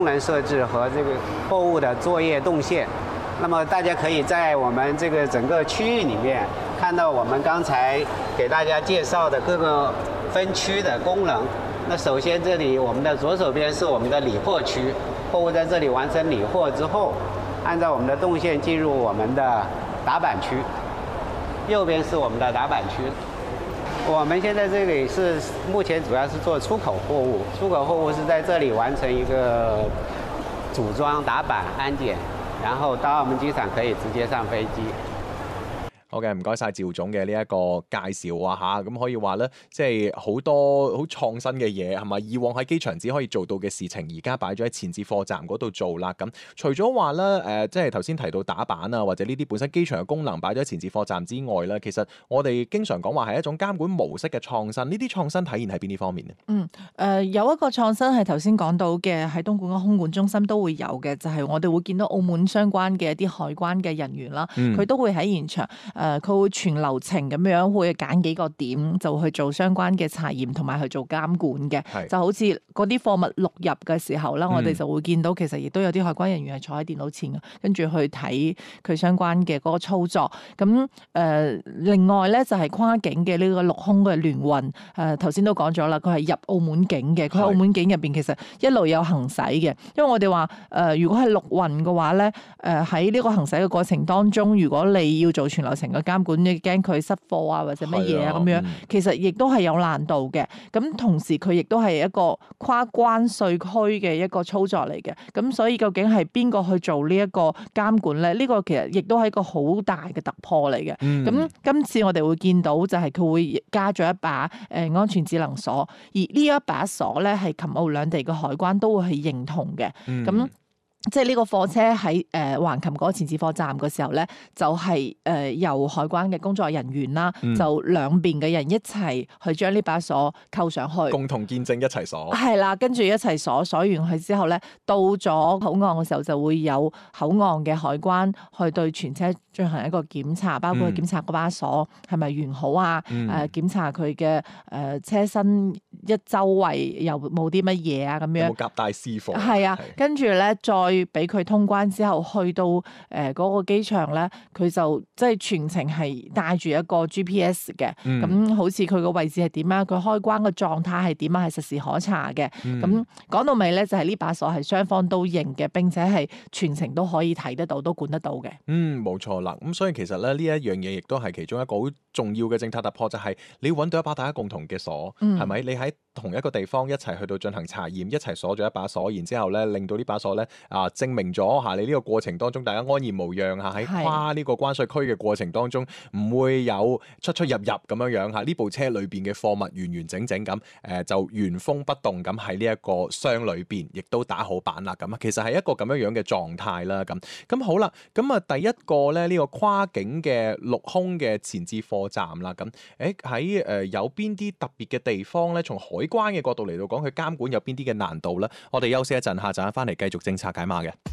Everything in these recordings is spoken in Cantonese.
功能设置和这个货物的作业动线。那么大家可以在我们这个整个区域里面看到我们刚才给大家介绍的各个分区的功能。那首先这里我们的左手边是我们的理货区，货物在这里完成理货之后，按照我们的动线进入我们的打板区。右边是我们的打板区。我们现在这里是目前主要是做出口货物，出口货物是在这里完成一个组装、打板、安检，然後到澳門機場可以直接上飛機。 好嘅，唔該晒趙總嘅呢一個介紹啊嚇，咁可以話咧，即係好多好創新嘅嘢係咪？以往喺機場只可以做到嘅事情，而家擺咗喺前置貨站嗰度做啦。咁除咗話咧即係頭先提到打板啊，或者呢啲本身機場嘅功能擺咗喺前置貨站之外咧，其實我哋經常講話係一種監管模式嘅創新。呢啲創新體現喺邊啲方面呢？ 有一個創新係頭先講到嘅，喺東莞嘅空管中心都會有嘅，就係我哋會見到澳門相關嘅一啲海關嘅人員啦，佢都會喺現場。佢會全流程咁樣會揀幾個點就去做相關嘅查驗同埋去做監管嘅，就好似嗰啲貨物錄入嘅時候啦，我哋就會見到其實亦都有啲海關人員係坐喺電腦前嘅，跟住去睇佢相關嘅嗰個操作。咁另外咧就係跨境嘅呢個陸空嘅聯運，頭先都講咗啦，佢係入澳門境嘅，佢喺澳門境入邊其實一路有行駛嘅，因為我哋話如果係陸運嘅話咧，喺呢個行駛嘅過程當中，如果你要做全流程嘅監管，你驚佢失貨啊或者乜嘢啊咁樣，其實亦都係有難度嘅。咁同時佢亦都係一個跨關稅區嘅一個操作嚟嘅。咁所以究竟係邊個去做呢一個監管咧？呢個其實亦都係一個好大嘅突破嚟嘅。咁今次我哋會見到就係佢會加咗一把安全智能鎖，而呢一把鎖咧係琴澳兩地嘅海關都會係認同嘅。咁即係呢個貨車喺橫琴嗰個前置貨站嘅時候咧，就係由海關嘅工作人員啦，就兩邊嘅人一齊去將呢把鎖扣上去， 共同見證一齊鎖。 係啦，跟住一齊鎖完佢之後咧，到咗口岸嘅時候就會有口岸嘅海關去對全車進行一個檢查，包括檢查嗰把鎖係咪完好啊，檢查佢嘅車身一周圍有冇啲乜嘢啊咁樣， 有冇夾帶私貨？ 係啊，跟住咧再俾佢通關之後，去到嗰個機場咧，佢就即係全程係帶住一個 GPS 嘅，咁好似佢個位置係點啊，佢開關嘅狀態係點啊，係實時可查嘅。咁講到尾咧，就係呢把鎖係雙方都認嘅，並且係全程都可以睇得到，都管得到嘅。 冇錯啦。咁所以其實咧呢一樣嘢亦都係其中一個好重要嘅政策突破，就係你要揾到一把大家共同嘅鎖，係咪？你喺同一個地方一齊去到進行查驗，一齊鎖咗一把鎖，然之後咧令到呢把鎖咧證明咗你呢個過程當中大家安然無恙嚇，喺跨呢個關稅區嘅過程當中唔會有出入咁樣嚇，呢部車裏邊嘅貨物完整咁就原封不動咁喺呢一個箱裏邊，亦都打好板啦咁啊，其實係一個咁樣嘅狀態啦咁好啦，咁第一個咧呢個跨境嘅陸空嘅前置貨站啦，咁喺有邊啲特別嘅地方咧？從海關嘅角度嚟到講，佢監管有邊啲嘅難度咧？我哋休息一陣，下陣翻嚟繼續政策解碼嘅。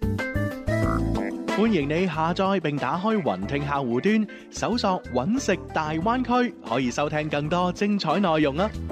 歡迎你下載並打開雲聽客戶端，搜索揾食大灣區，可以收聽更多精彩內容啊！